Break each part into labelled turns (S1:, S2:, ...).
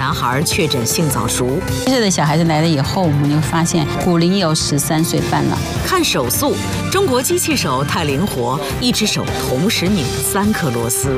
S1: 男孩确诊性早熟。
S2: 接着的小孩子来了以后，我们就发现骨龄有13岁半了。
S1: 看手速，中国机器手太灵活，一只手同时拧3颗螺丝。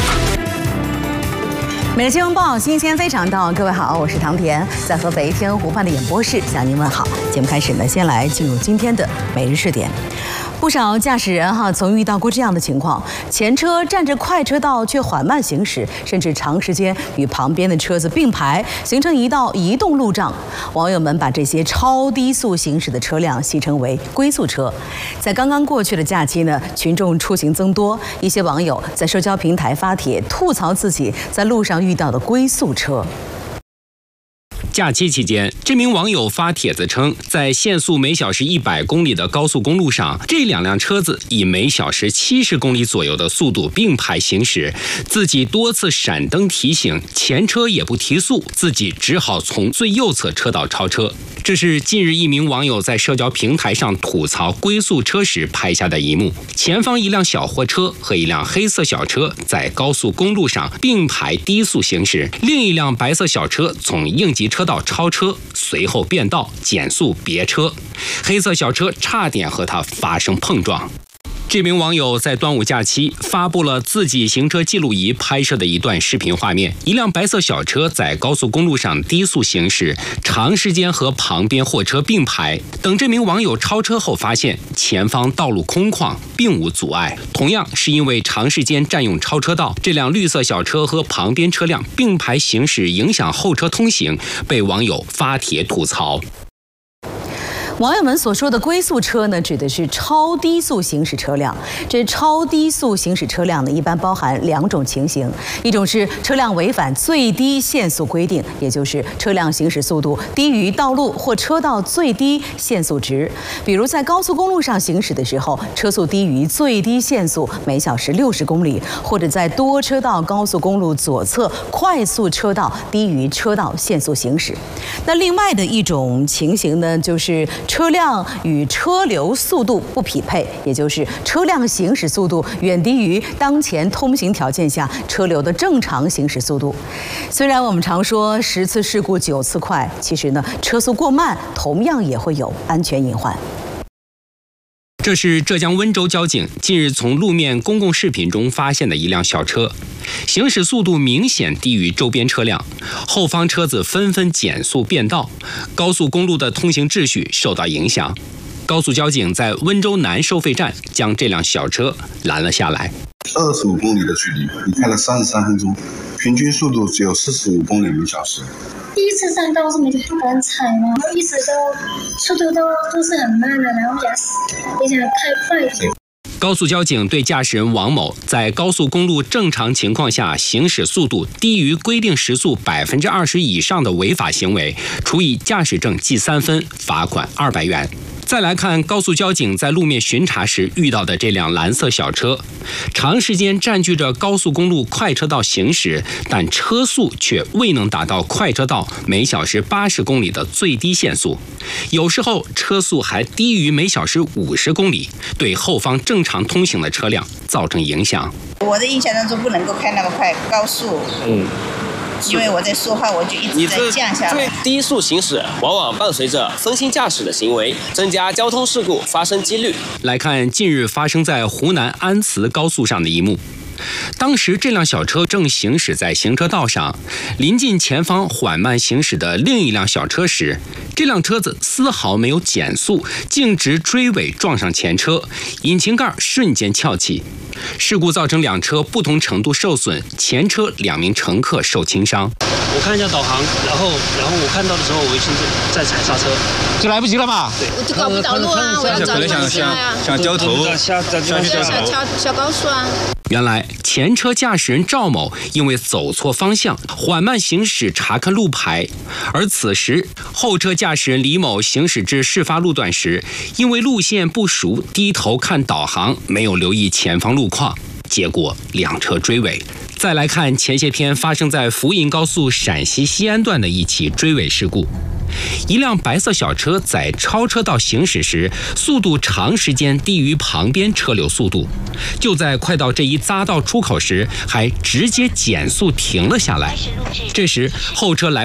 S1: 每日新闻报，新鲜非常到，各位好，我是唐田，在合肥天鹅湖畔的演播室向您问好。节目开始呢，先来进入今天的每日试点。不少驾驶人曾遇到过这样的情况：前车占着快车道却缓慢行驶，甚至长时间与旁边的车子并排，形成一道移动路障。网友们把这些超低速行驶的车辆戏称为“龟速车”。在刚刚过去的假期呢，群众出行增多，一些网友在社交平台发帖吐槽自己在路上遇到的龟速车。
S3: 假期期间，这名网友发帖子称，在限速每小时100公里的高速公路上，这2辆车子以每小时70公里左右的速度并排行驶，自己多次闪灯提醒，前车也不提速，自己只好从最右侧车道超车。这是近日一名网友在社交平台上吐槽龟速车时拍下的一幕。前方一辆小货车和一辆黑色小车在高速公路上并排低速行驶，另一辆白色小车从应急车道超车，随后变道减速别车，黑色小车差点和他发生碰撞。这名网友在端午假期发布了自己行车记录仪拍摄的一段视频画面，一辆白色小车在高速公路上低速行驶，长时间和旁边货车并排。等这名网友超车后，发现前方道路空旷，并无阻碍。同样是因为长时间占用超车道，这辆绿色小车和旁边车辆并排行驶，影响后车通行，被网友发帖吐槽。
S1: 网友们所说的龟速车呢，指的是超低速行驶车辆。这超低速行驶车辆呢，一般包含2种情形：一种是车辆违反最低限速规定，也就是车辆行驶速度低于道路或车道最低限速值。比如在高速公路上行驶的时候，车速低于最低限速每小时60公里，或者在多车道高速公路左侧快速车道低于车道限速行驶。那另外的一种情形呢，就是车辆与车流速度不匹配，也就是车辆行驶速度远低于当前通行条件下车流的正常行驶速度。虽然我们常说10次事故9次快，其实呢，车速过慢同样也会有安全隐患。
S3: 这是浙江温州交警近日从路面公共视频中发现的一辆小车，行驶速度明显低于周边车辆，后方车子纷纷减速变道，高速公路的通行秩序受到影响。高速交警在温州南收费站将这辆小车拦了下来。
S4: 25公里的距离，你开了33分钟，平均速度只有45公里每小时。
S5: 第一次上高速没就不敢踩嘛，一直都速度都是很慢的，然后也想开快一点。
S3: 高速交警对驾驶人王某在高速公路正常情况下行驶速度低于规定时速20%以上的违法行为，处以驾驶证记3分，罚款200元。再来看高速交警在路面巡查时遇到的这辆蓝色小车，长时间占据着高速公路快车道行驶，但车速却未能达到快车道每小时80公里的最低限速，有时候车速还低于每小时50公里，对后方正常通行的车辆造成影响。
S6: 我的印象当中不能够开那么快，高速。因为我在说话，我就一直在降下来。
S7: 低速行驶往往伴随着分心驾驶的行为，增加交通事故发生几率。
S3: 来看近日发生在湖南安慈高速上的一幕。当时这辆小车正行驶在行车道上，临近前方缓慢行驶的另一辆小车时，这辆车子丝毫没有减速，径直追尾撞上前车，引擎盖瞬间翘起。事故造成2车不同程度受损，前车2名乘客受轻伤。
S8: 我看一下导航，然后我看到的时候，我已经在踩刹车，
S9: 就来不及了嘛。
S8: 对，
S5: 我就搞不着路啊，我要找路啊，
S9: 想掉头
S5: 下高速啊。
S3: 原来前车驾驶人赵某因为走错方向，缓慢行驶查看路牌，而此时后车驾驶人李某行驶至事发路段时，因为路线不熟，低头看导航，没有留意前方路况，结果2车追尾。再来看前些天发生在福银高速陕西西安段的一起追尾事故。一辆白色小车在超车道行驶时，速度长时间低于旁边车流速度，就在快到这一匝道出口时，还直接减速停了下来。这时后车来